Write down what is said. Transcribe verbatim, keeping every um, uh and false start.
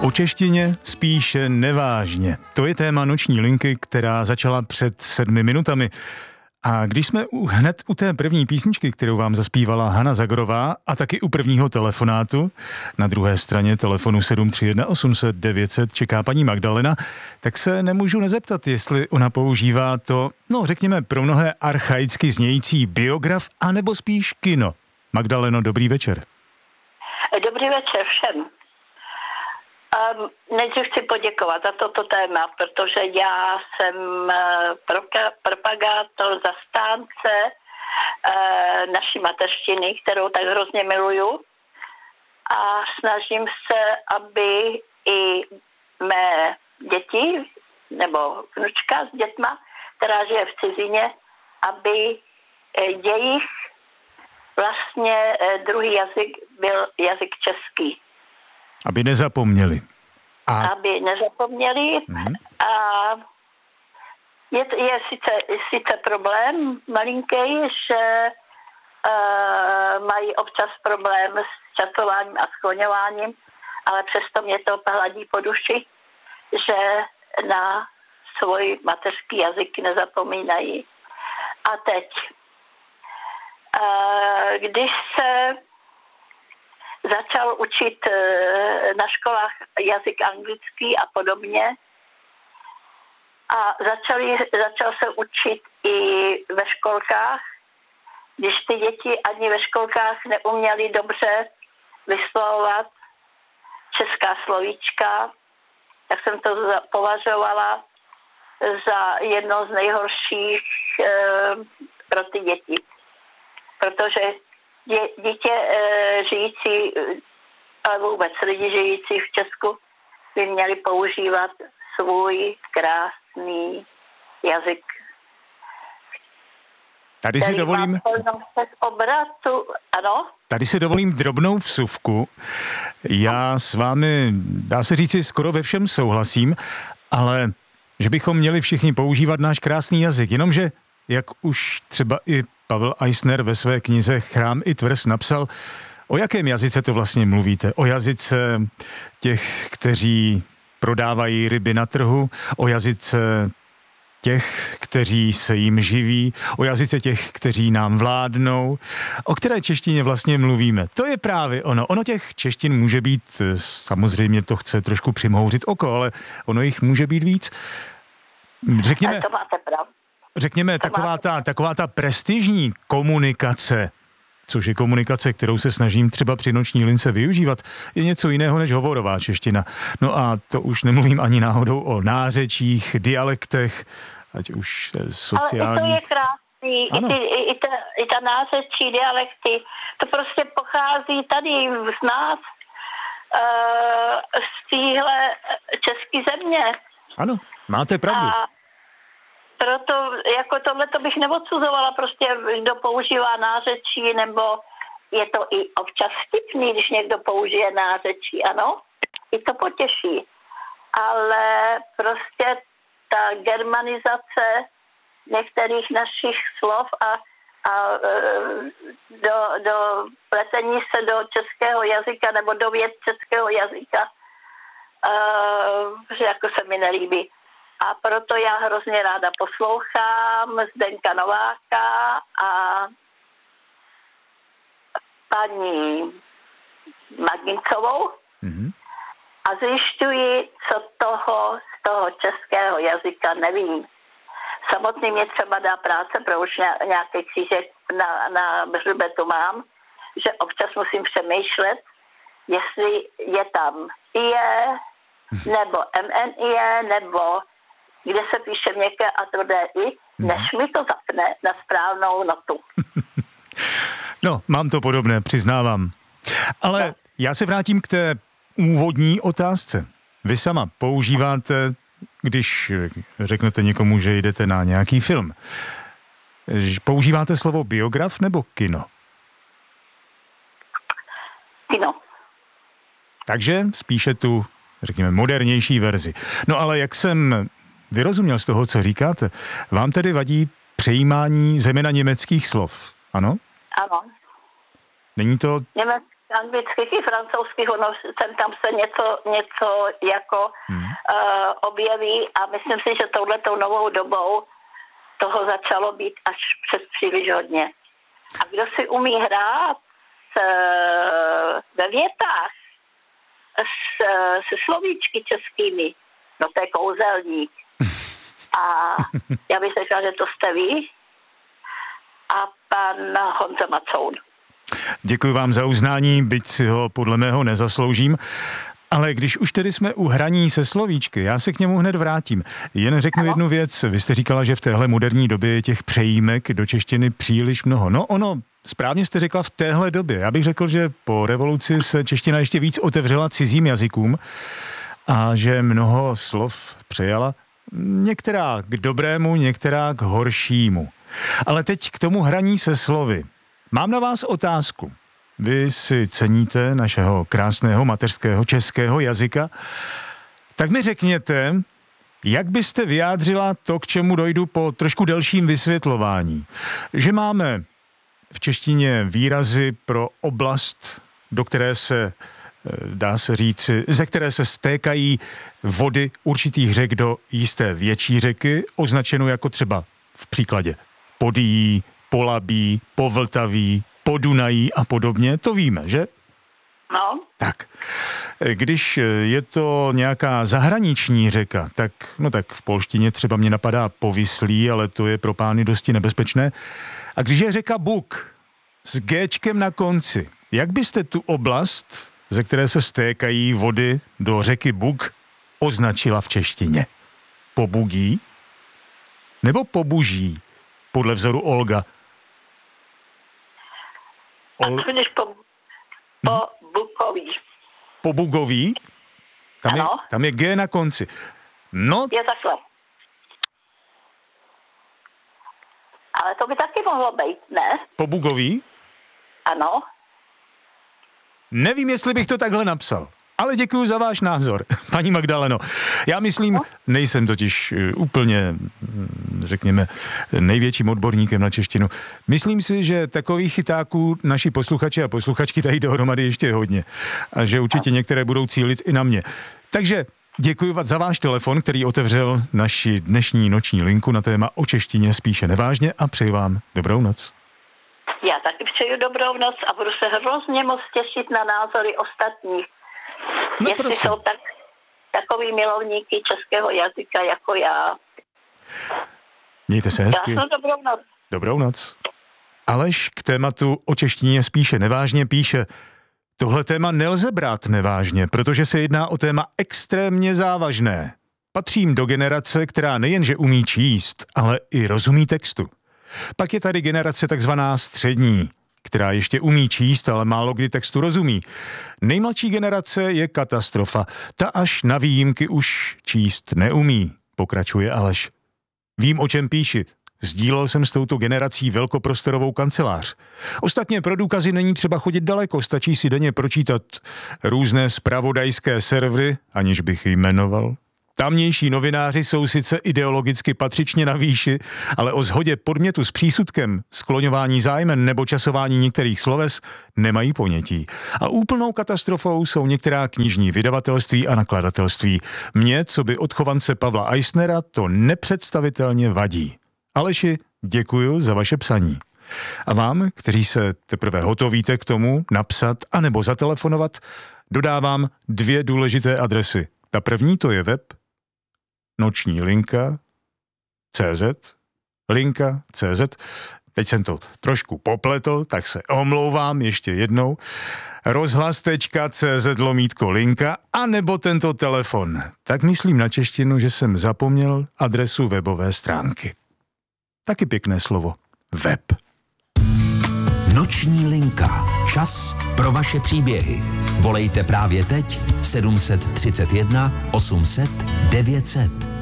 O češtině spíše nevážně. To je téma Noční linky, která začala před sedmi minutami. A když jsme u, hned u té první písničky, kterou vám zaspívala Hana Zagorová, a taky u prvního telefonátu, na druhé straně telefonu sedm tři jedna osm set devět set čeká paní Magdalena, tak se nemůžu nezeptat, jestli ona používá to, no řekněme pro mnohé archaicky znějící biograf, anebo spíš kino. Magdaleno, dobrý večer. Dobrý večer všem. Um, nejdřív chci poděkovat za toto téma, protože já jsem uh, propagátor, zastánce uh, naší mateřštiny, kterou tak hrozně miluju, a snažím se, aby i mé děti, nebo vnučka s dětma, která žije v cizině, aby jejich vlastně druhý jazyk byl jazyk český. Aby nezapomněli. A... Aby nezapomněli. Mm-hmm. A je, je sice, sice problém malinký, že uh, mají občas problém s časováním a skloňováním, ale přesto mě to hladí po duši, že na svůj mateřský jazyk nezapomínají. A teď, uh, když se začal učit na školách jazyk anglický a podobně. A začali, začal se učit i ve školkách, když ty děti ani ve školkách neuměly dobře vyslovovat česká slovíčka, tak jsem to považovala za jedno z nejhorších e, pro ty děti. Protože dítě e, žijící, ale vůbec lidi žijící v Česku by měli používat svůj krásný jazyk. Tady si dovolím... Obratu, ano? Tady si dovolím drobnou vsuvku. Já s vámi, dá se říci, skoro ve všem souhlasím, ale že bychom měli všichni používat náš krásný jazyk, jenomže, jak už třeba i Pavel Eisner ve své knize Chrám i tvrz napsal, o jakém jazyce to vlastně mluvíte? O jazyce těch, kteří prodávají ryby na trhu, o jazyce těch, kteří se jim živí, o jazyce těch, kteří nám vládnou. O které češtině vlastně mluvíme? To je právě ono. Ono těch češtin může být, samozřejmě to chce trošku přimhouřit oko, ale ono jich může být víc. Řekněme... To máte pravdu. Řekněme, taková ta, taková ta prestižní komunikace, což je komunikace, kterou se snažím třeba při Noční lince využívat, je něco jiného než hovorová čeština. No a to už nemluvím ani náhodou o nářečích, dialektech, ať už sociálních. Ale i to je krásný, i, ty, i, i, ta, i ta nářečí, dialekty, to prostě pochází tady z nás, uh, z téhle české země. Ano, máte pravdu. A proto jako tohle to bych neodsuzovala, prostě kdo používá nářečí, nebo je to i občas vtipný, když někdo použije nářečí, ano, i to potěší. Ale prostě ta germanizace některých našich slov a, a do, do pletení se do českého jazyka nebo do věd českého jazyka, uh, že jako se mi nelíbí. A proto já hrozně ráda poslouchám Zdeňka Nováka a paní Magincovou mm-hmm. a zjišťuji, co toho z toho českého jazyka nevím. Samotný mě třeba dá práce, protože už nějaký křížek na, na hřbetu mám, že občas musím přemýšlet, jestli je tam ie, nebo mnie, nebo kde se píše měkké a tvrdé i, než mi to zapne na správnou notu. No, mám to podobné, přiznávám. Ale no. Já se vrátím k té úvodní otázce. Vy sama používáte, když řeknete někomu, že jdete na nějaký film, používáte slovo biograf nebo kino? Kino. Takže spíše tu, řekněme, modernější verzi. No ale jak jsem vyrozuměl z toho, co říkáte, vám tedy vadí přejímání zejména německých slov, ano? Ano. Není to... Německé anglických i francouzských, ono sem tam se něco, něco jako hmm. uh, objeví a myslím si, že touhletou novou dobou toho začalo být až přes příliš hodně. A kdo si umí hrát s, ve větách s, se slovíčky českými, no to je kouzelník. A já bych řekla, že to jste vy a pan Honza Macoun. Děkuji vám za uznání, byť si ho podle mého nezasloužím. Ale když už tedy jsme u hraní se slovíčky, já se k němu hned vrátím. Jen řeknu ano. jednu věc. Vy jste říkala, že v téhle moderní době je těch přejímek do češtiny příliš mnoho. No ono, správně jste řekla v téhle době. Já bych řekl, že po revoluci se čeština ještě víc otevřela cizím jazykům a že mnoho slov přejala. Některá k dobrému, některá k horšímu. Ale teď k tomu hraní se slovy. Mám na vás otázku. Vy si ceníte našeho krásného mateřského českého jazyka, tak mi řekněte, jak byste vyjádřila to, k čemu dojdu po trošku delším vysvětlování. Že máme v češtině výrazy pro oblast, do které se, dá se říct, ze které se stékají vody určitých řek do jisté větší řeky, označenou jako třeba v příkladě Podyjí, Polabí, Povltaví, Podunají a podobně, to víme, že? No. Tak, když je to nějaká zahraniční řeka, tak, no tak v polštině třeba mě napadá Povyslí, ale to je pro pány dosti nebezpečné. A když je řeka Buk s géčkem na konci, jak byste tu oblast, ze které se stékají vody do řeky Buk, označila v češtině? Pobugí? Nebo Pobuží? Podle vzoru Olga. Ol... A když po, po Bukový. Po Bugový? Tam je, tam je G na konci. No. Je takhle. Ale to by taky mohlo být, ne? Po Bugový? Ano. Nevím, jestli bych to takhle napsal. Ale děkuji za váš názor, paní Magdaleno. Já myslím, nejsem totiž úplně, řekněme, největším odborníkem na češtinu. Myslím si, že takových chytáků naši posluchači a posluchačky tady dohromady ještě hodně. A že určitě některé budou cílit i na mě. Takže děkuji za váš telefon, který otevřel naši dnešní noční linku na téma o češtině spíše nevážně a přeji vám dobrou noc. Já taky přeju dobrou noc a budu se hrozně moc těšit na názory ostatních. No, jestli prosím. Jsou tak, takový milovníky českého jazyka jako já. Mějte se hezky. Já dobrou noc. Dobrou noc. Aleš k tématu o češtině spíše nevážně píše: tohle téma nelze brát nevážně, protože se jedná o téma extrémně závažné. Patřím do generace, která nejenže umí číst, ale i rozumí textu. Pak je tady generace takzvaná střední, která ještě umí číst, ale málo kdy textu rozumí. Nejmladší generace je katastrofa. Ta až na výjimky už číst neumí, pokračuje Aleš. Vím, o čem píši. Sdílel jsem s touto generací velkoprostorovou kancelář. Ostatně pro důkazy není třeba chodit daleko, stačí si denně pročítat různé zpravodajské servery, aniž bych jmenoval. Tamnější novináři jsou sice ideologicky patřičně na výši, ale o shodě podmětu s přísudkem, skloňování zájmen nebo časování některých sloves nemají ponětí. A úplnou katastrofou jsou některá knižní vydavatelství a nakladatelství. Mně, co by odchovance Pavla Eisnera, to nepředstavitelně vadí. Aleši, děkuju za vaše psaní. A vám, kteří se teprve hotovíte k tomu napsat anebo zatelefonovat, dodávám dvě důležité adresy. Ta první to je web noční linka C Z, linka C Z. Teď jsem to trošku popletl, tak se omlouvám ještě jednou. rozhlas.cz lomítko linka a nebo tento telefon. Tak myslím na češtinu, že jsem zapomněl adresu webové stránky. Taky pěkné slovo. Web. Noční linka. Čas pro vaše příběhy. Volejte právě teď sedm set třicet jedna osm set devět set.